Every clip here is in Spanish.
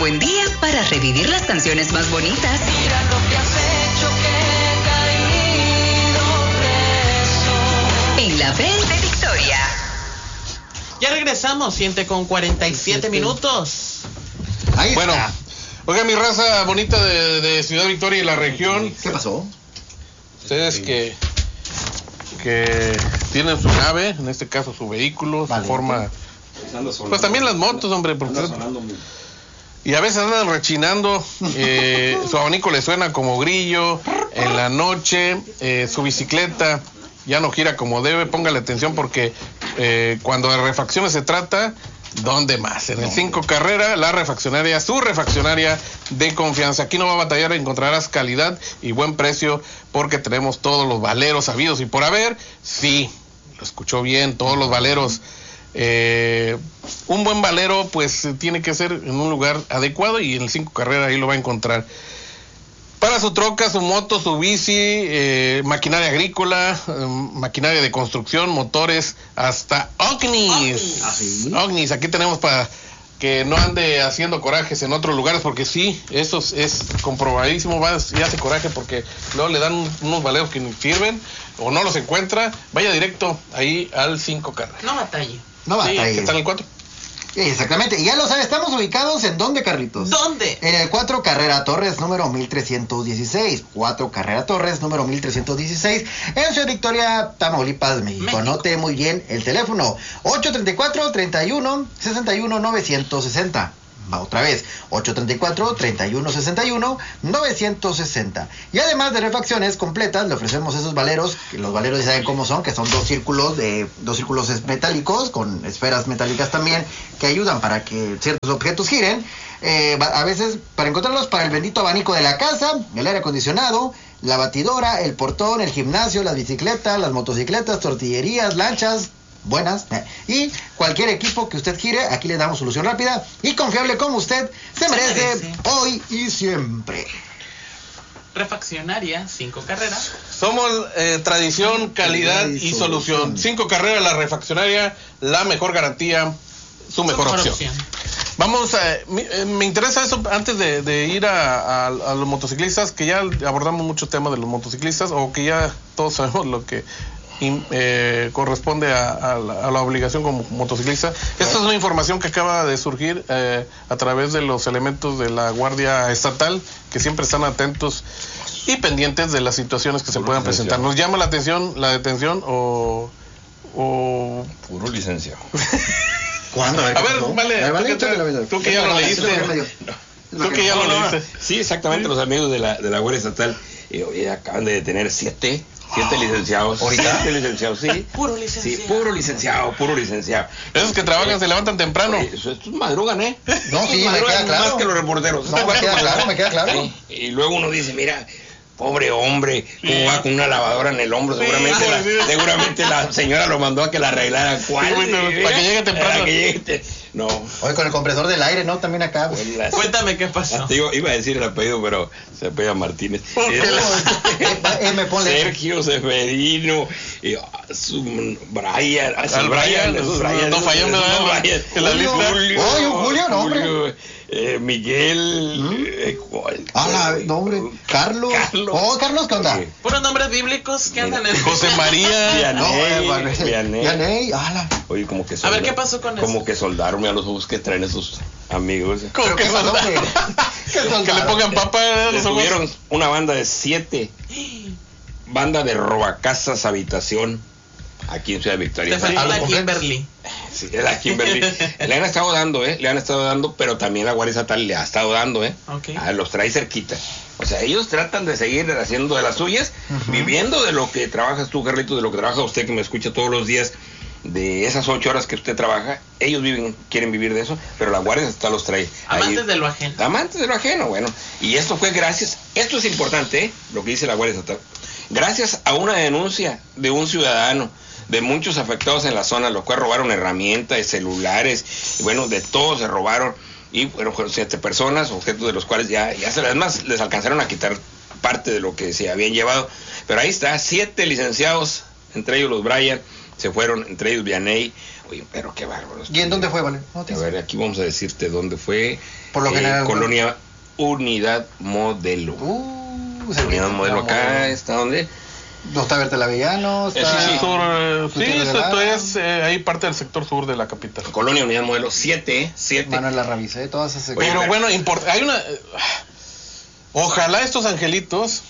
buen día para revivir las canciones más bonitas. Mira lo que has hecho, que he caído preso. En la Bell de Victoria. Ya regresamos, 7:47 minutos. Ahí Bueno, está. oiga, mi raza bonita de Ciudad Victoria y la región. ¿Qué pasó? Ustedes que tienen su nave, en este caso su vehículo, Vale. su forma. Pues también las motos, hombre, porque y a veces andan rechinando, su abanico le suena como grillo en la noche, su bicicleta ya no gira como debe. Póngale atención porque cuando de refacciones se trata, ¿dónde más? En el 5 Carrera, la refaccionaria, su refaccionaria de confianza. Aquí no va a batallar, encontrarás calidad y buen precio porque tenemos todos los valeros habidos y por haber. Sí, lo escuchó bien, todos los valeros. Un buen valero pues tiene que ser en un lugar adecuado y en el 5 Carrera ahí lo va a encontrar. Para su troca, su moto, su bici, maquinaria agrícola, maquinaria de construcción, motores, hasta ovnis. Ovnis, aquí tenemos para que no ande haciendo corajes en otros lugares, porque sí, eso es comprobadísimo, va y hace coraje porque luego le dan unos valeros que ni sirven o no los encuentra. Vaya directo ahí al 5 Carrera. No batalle. No va Sí, a que está en el 4. Exactamente, y ya lo sabes, estamos ubicados en ¿dónde, Carlitos? ¿Dónde? En el 4 Carrera Torres, número 1316. 4 Carrera Torres, número 1316. En Ciudad Victoria, Tamaulipas, México. Anote muy bien el teléfono. 834-31-61-960. Va otra vez. 834-31-61-960. Y además de refacciones completas, le ofrecemos esos valeros. Que los valeros ya saben cómo son, que son dos círculos metálicos con esferas metálicas también, que ayudan para que ciertos objetos giren. A veces para encontrarlos para el bendito abanico de la casa, el aire acondicionado, la batidora, el portón, el gimnasio, las bicicletas, las motocicletas, tortillerías, lanchas buenas, y cualquier equipo que usted gire, aquí le damos solución rápida y confiable como usted se merece hoy y siempre. Refaccionaria, 5 Carreras. Somos tradición, calidad y solución. 5 Carrera, la refaccionaria, la mejor garantía, su mejor opción. Vamos me interesa eso antes de ir a los motociclistas, que ya abordamos mucho tema de los motociclistas, o que ya todos sabemos lo que corresponde a la obligación como motociclista. Esta es una información que acaba de surgir a través de los elementos de la Guardia Estatal, que siempre están atentos y pendientes de las situaciones que se puedan presentar. ¿Nos llama la atención la detención o puro licenciado? ¿Cuándo? A ver, vale, tú que ya lo leíste. Tú que ya lo leíste. Sí, exactamente, los amigos de la Guardia Estatal acaban de detener 7 licenciados. ¿Ahorita? 7 licenciados, sí. Puro licenciado. Sí, puro licenciado. Esos que trabajan se levantan temprano. Estos madrugan, ¿eh? No, sí, me Madrugan queda claro. más que los reporteros. No, me queda claro. Sí, y luego uno dice, mira, pobre hombre, cómo va con una lavadora en el hombro. Seguramente la señora lo mandó a que la arreglara. ¿Cuál? Sí, bueno, para que llegue temprano. Para que llegue no. Hoy con el compresor del aire, ¿no? También acá. Cuéntame qué pasó. Iba a decir el apellido, pero se apellida Martínez. Sergio Seferino, Brian. No falló, en la lista. Julio, no, hombre. Miguel. No, hombre. Carlos. Carlos, ¿qué onda? Puros nombres bíblicos que andan en José María. Vianey. Oye, como que a ver, ¿qué pasó con eso? Como que soldaron a los ojos que traen esos amigos. ¿Cómo que soldaron? Que le pongan papa. Tuvieron una banda de 7. Banda de robacasas habitación aquí en Ciudad Victoria. Te faltó la Kimberly. Sí, la Kimberly. Le han estado dando, pero también la Guardia Estatal le ha estado dando, Okay. Los trae cerquita. O sea, ellos tratan de seguir haciendo de las suyas, viviendo de lo que trabajas tú, Carlitos, de lo que trabaja usted, que me escucha todos los días, de esas 8 horas que usted trabaja. Ellos quieren vivir de eso, pero la Guardia Estatal los trae. Amantes de lo ajeno. Amantes de lo ajeno, bueno. Y esto fue gracias, esto es importante, lo que dice la Guardia Estatal. Gracias a una denuncia de un ciudadano, de muchos afectados en la zona, los cuales robaron herramientas, celulares, y bueno, de todo se robaron, y bueno, 7 personas, objetos de los cuales además les alcanzaron a quitar parte de lo que se habían llevado, pero ahí está, 7 licenciados, entre ellos los Brian, se fueron, entre ellos Vianney. Oye, pero qué bárbaros. ¿Y en dónde fue, Vale? A ver, aquí vamos a decirte dónde fue. Por lo general. Colonia Unidad Modelo. Unidad Modelo acá, ¿está dónde? No está Bertelavellano, está... Sí. Esto es ahí parte del sector sur de la capital. Colonia Unidad Modelo 7. Manuel la revisé, todas esas... Oye, Pero bueno, hay una... Ojalá estos angelitos...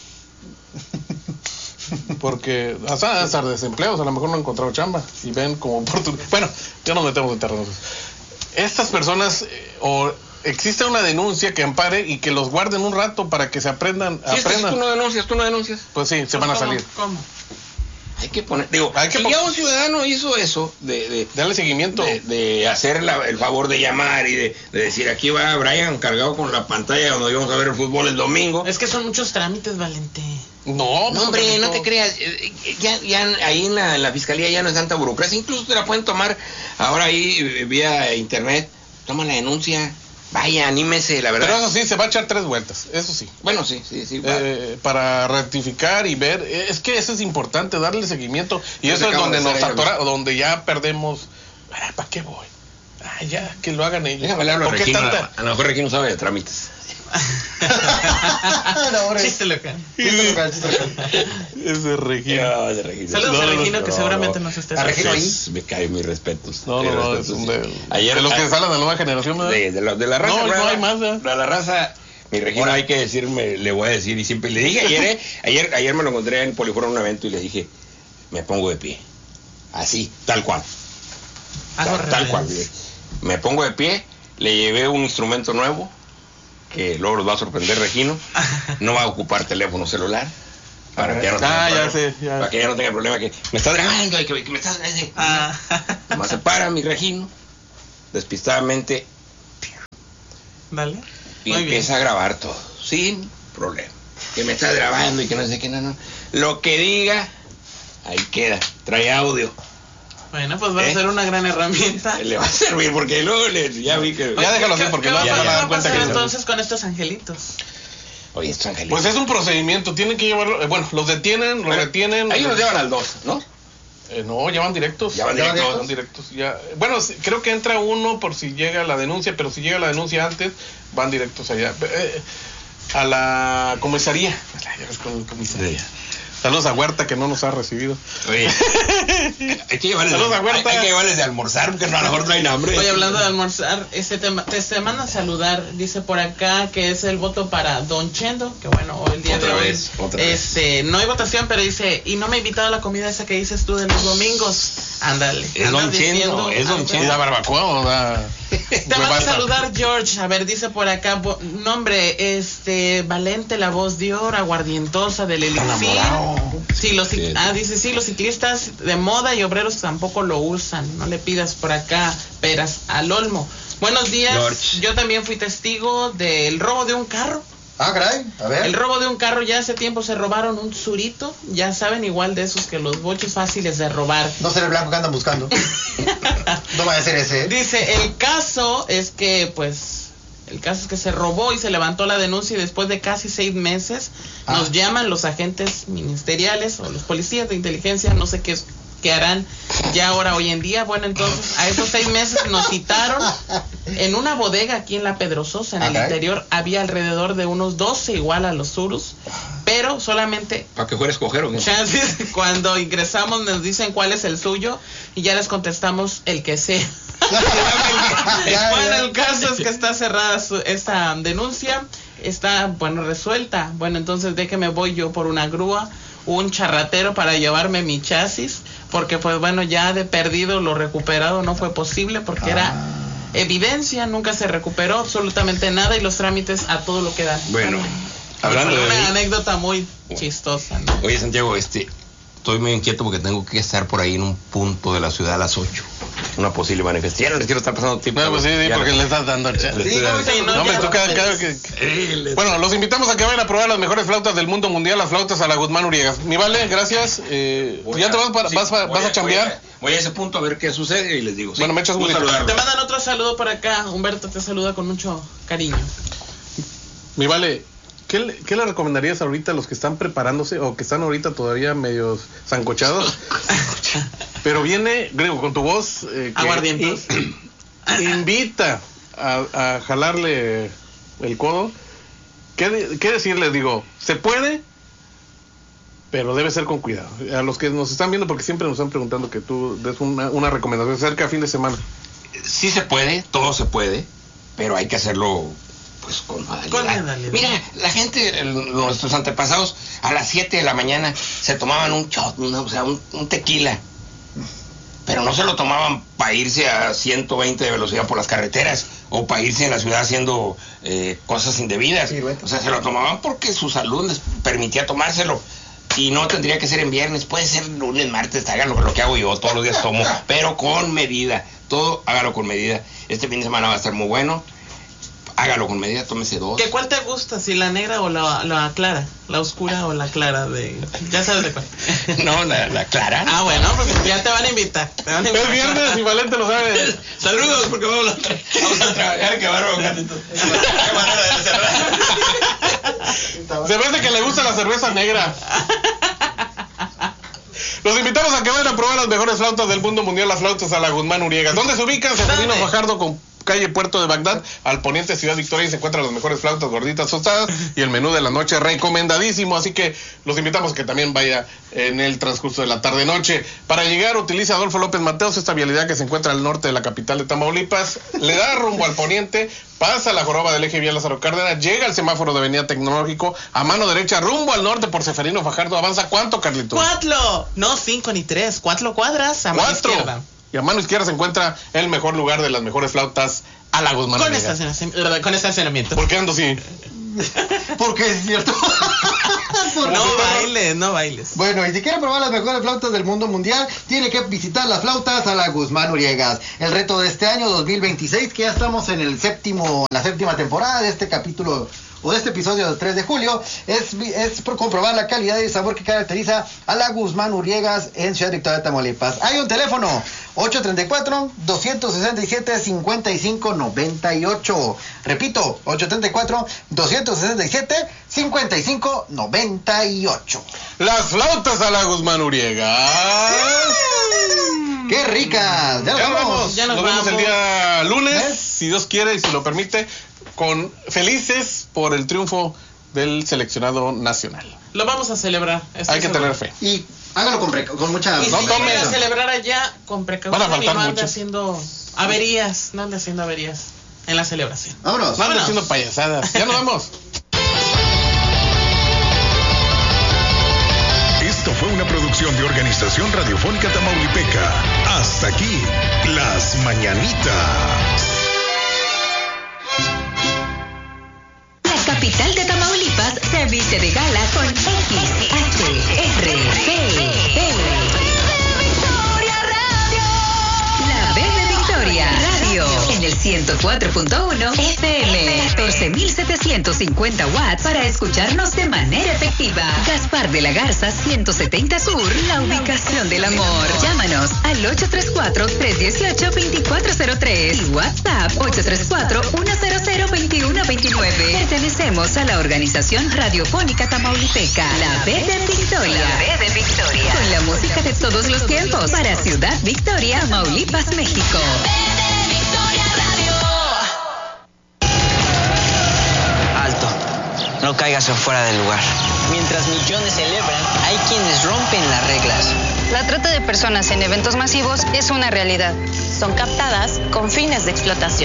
Porque hasta estar desempleados, a lo mejor no han encontrado chamba y ven como oportunidad. Bueno, ya nos metemos en terrenos. Estas personas, o existe una denuncia que ampare y que los guarden un rato para que se aprendan. Si tú no denuncias. Pues sí, se van a salir. ¿Cómo? Hay que poner, si ya un ciudadano hizo eso de darle seguimiento, de hacer el favor de llamar y de decir, aquí va Brian cargado con la pantalla donde íbamos a ver el fútbol el domingo. Es que son muchos trámites, Valente. No, hombre, no te creas. Ya ahí en la fiscalía ya no es tanta burocracia. Incluso te la pueden tomar ahora ahí vía internet. Toma la denuncia. Vaya, anímese, la verdad. Pero eso sí, se va a echar 3 vueltas, eso sí. Bueno, sí. Para rectificar y ver, es que eso es importante, darle seguimiento. Y eso es donde nos atora, donde ya perdemos. ¿Para qué voy? Ya, que lo hagan ellos. Déjame hablar a Regino, a lo mejor Regino sabe de trámites. Chiste local. Es de Regino. Saludos a Regino, que seguramente nos está escuchando. ¿A Regino ahí? Me cae mis respetos. No, es de los que salen de la nueva generación, ¿verdad? De la raza. No hay más, ¿verdad? De la raza. Mi Regino, hay que decirme, le voy a decir, y siempre le dije, ayer me lo encontré en Poliforum en un evento y le dije, me pongo de pie. Así, tal cual. Tal cual. Me pongo de pie, le llevé un instrumento nuevo, que luego los va a sorprender Regino. No va a ocupar teléfono celular. Para que ya no tenga problema, que me está grabando y que me está... Nomás se para mi Regino, despistadamente. Dale. Y empieza a grabar todo, sin problema. Que me está grabando y que no sé qué, no. Lo que diga, ahí queda. Trae audio. Bueno, pues va a ser una gran herramienta. Le va a servir porque luego ya vi que... Ya déjalo así porque no van a dar cuenta que... entonces con estos angelitos? Oye, estos angelitos... Pues es un procedimiento, tienen que llevarlo... Bueno, los detienen, los retienen... Ahí los llevan al 2, ¿no? No, ya van directos. Ya van directos. Ya. Bueno, creo que entra uno por si llega la denuncia, pero si llega la denuncia antes, van directos allá. A la comisaría. Saludos a Huerta, que no nos ha recibido. Oye, hay que llevarles de almorzar, porque no, a lo mejor no hay hambre. Oye, hablando de almorzar, te mandan a saludar, dice por acá que es el voto para Don Chendo, que bueno, hoy el día otra de hoy vez. No hay votación, pero dice, y no me ha invitado a la comida esa que dices tú de los domingos. Ándale. Es Don Chendo, es Don Chendo. ¿La barbacoa o da...? Te manda a saludar George, a ver, dice por acá, nombre, Valente, la voz de oro, aguardientosa del elixir. Dice, sí, los ciclistas de moda y obreros tampoco lo usan, no le pidas por acá peras al olmo. Buenos días, George. Yo también fui testigo del robo de un carro. Caray, a ver. El robo de un carro, ya hace tiempo se robaron un surito, ya saben, igual de esos que los bochos fáciles de robar. No será el blanco que andan buscando. No vaya a ser ese. Dice, el caso es que se robó y se levantó la denuncia y después de casi 6 meses nos llaman los agentes ministeriales o los policías de inteligencia, no sé qué harán ya ahora hoy en día. Bueno, entonces a esos 6 meses nos citaron en una bodega aquí en la Pedrososa, en el interior había alrededor de unos 12 igual a los surus, pero solamente para que fuera a escoger, ¿o qué? Cuando ingresamos nos dicen cuál es el suyo y ya les contestamos el que sea. Bueno, el caso es que está cerrada esta denuncia, está resuelta. Bueno, entonces déjeme voy yo por una grúa, un charratero para llevarme mi chasis, porque pues bueno, ya de perdido lo recuperado no fue posible porque era evidencia, nunca se recuperó absolutamente nada y los trámites a todo lo que dan. Bueno, hablando de una anécdota muy chistosa, ¿no? Oye, Santiago, estoy muy inquieto porque tengo que estar por ahí en un punto de la ciudad a las 8. Una posible manifestación. Ya no les quiero estar pasando tiempo. No, pues sí, porque le estás dando chance. Bueno, los invitamos a que vayan a probar las mejores flautas del mundo mundial, las flautas a la Guzmán Uriegas. Mi Vale, gracias. ¿Ya te vas a chambear? Voy a ese punto a ver qué sucede y les digo. Bueno, me echas un saludo. Te mandan otro saludo por acá. Humberto te saluda con mucho cariño. Mi Vale, ¿qué le recomendarías ahorita a los que están preparándose o que están ahorita todavía medios zancochados? Pero viene, Grego, con tu voz... aguardientos. Invita a jalarle el codo. ¿Qué decirle? Digo, se puede, pero debe ser con cuidado. A los que nos están viendo, porque siempre nos están preguntando que tú des una recomendación cerca a fin de semana. Sí se puede, todo se puede, pero hay que hacerlo pues con modalidad. Mira, la gente, nuestros antepasados, a las 7 de la mañana se tomaban un shot, un tequila. Pero no se lo tomaban para irse a 120 de velocidad por las carreteras o para irse en la ciudad haciendo cosas indebidas. Sí, bueno. O sea, se lo tomaban porque su salud les permitía tomárselo. Y no tendría que ser en viernes, puede ser lunes, martes, háganlo, lo que hago yo, todos los días tomo, pero con medida. Todo hágalo con medida. Este fin de semana va a estar muy bueno. Hágalo con medida, tómese 2. ¿Qué cuál te gusta? ¿Si la negra o la clara? ¿La oscura o la clara? Ya sabes de cuál. No, la clara. Ah, bueno, porque ya te van a invitar. Es viernes y Valente lo sabe. Saludos, porque vamos a trabajar. Qué bárbaro, gatito. Qué manera de cerrar. Se ve que le gusta la cerveza negra. Los invitamos a que vayan a probar las mejores flautas del mundo mundial, las flautas a la Guzmán Uriega. ¿Dónde se ubican? Seferino Fajardo con calle Puerto de Bagdad, al poniente Ciudad Victoria, y se encuentran las mejores flautas gorditas tostadas y el menú de la noche recomendadísimo, así que los invitamos a que también vaya en el transcurso de la tarde-noche. Para llegar utiliza Adolfo López Mateos, esta vialidad que se encuentra al norte de la capital de Tamaulipas, le da rumbo al poniente, pasa la joroba del eje vial Lázaro Cárdenas, llega al semáforo de Avenida Tecnológico, a mano derecha rumbo al norte por Seferino Fajardo, avanza ¿cuánto, Carlitos? 4, no 5 ni 3, 4 cuadras a mano izquierda. Y a mano izquierda se encuentra el mejor lugar de las mejores flautas a la Guzmán. Con estacionamiento. ¿Por qué ando así? Porque es cierto. No bailes. Bueno, y si quiere probar las mejores flautas del mundo mundial, tiene que visitar las flautas a la Guzmán Uriegas. El reto de este año 2026, que ya estamos en la séptima temporada de este capítulo o de este episodio del 3 de julio, es por comprobar la calidad y el sabor que caracteriza a la Guzmán Uriegas en Ciudad Victoria de Tamaulipas. Hay un teléfono, 834-267-5598. Repito, 834-267-5598. Las flautas a la Guzmán Uriegas. ¡Qué ricas! Ya nos vemos el día lunes, si Dios quiere y si lo permite, felices por el triunfo del seleccionado nacional. Lo vamos a celebrar. Hay que tener fe. Y hágalo con mucha... Y si van a celebrar allá con precaución, van a faltar y no muchos. haciendo averías en la celebración. Vámonos. Van haciendo payasadas. Ya nos vamos. Esto fue una producción de Organización Radiofónica Tamaulipeca. Hasta aquí, Las Mañanitas. La capital de Tamaulipas se viste de gala con XHRGB. La B de Victoria Radio en el 104.1 FM, 14,750 watts para escucharnos de manera efectiva. Gaspar de la Garza 170 Sur, la ubicación del amor. Llámanos al 834-318-2403 y WhatsApp 834-100-2129. Pertenecemos a la Organización Radiofónica Tamaulipeca, la B de Victoria. La B de Victoria. Con la música de todos los tiempos para Ciudad Victoria, Tamaulipas, México. Alto, no caigas fuera del lugar. Mientras millones celebran, hay quienes rompen las reglas. La trata de personas en eventos masivos es una realidad. Son captadas con fines de explotación.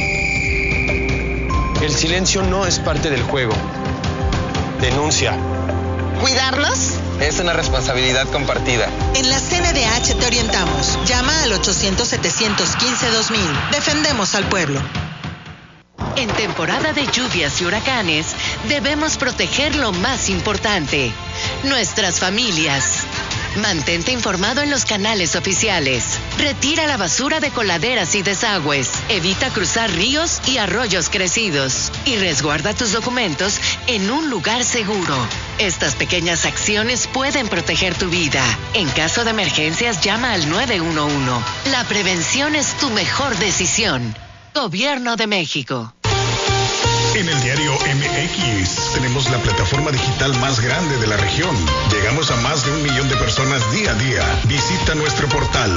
El silencio no es parte del juego. Denuncia. ¿Cuidarlos? Es una responsabilidad compartida. En la CNDH te orientamos. Llama al 800-715-2000. Defendemos al pueblo. En temporada de lluvias y huracanes, debemos proteger lo más importante, nuestras familias. Mantente informado en los canales oficiales. Retira la basura de coladeras y desagües. Evita cruzar ríos y arroyos crecidos. Y resguarda tus documentos en un lugar seguro. Estas pequeñas acciones pueden proteger tu vida. En caso de emergencias, llama al 911. La prevención es tu mejor decisión. Gobierno de México. En el diario MX tenemos la plataforma digital más grande de la región. Llegamos a más de 1 millón de personas día a día. Visita nuestro portal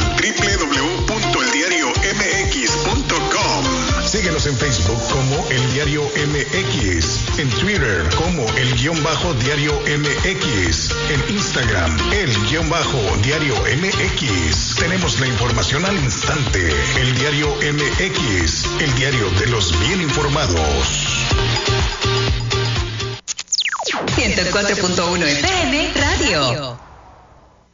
www.eldiariomx.com. Síguenos en Facebook como El Diario MX, en Twitter como El_Diario MX, en Instagram El_Diario MX. Tenemos la información al instante. El Diario MX, el diario de los bien informados. 104.1 FM Radio.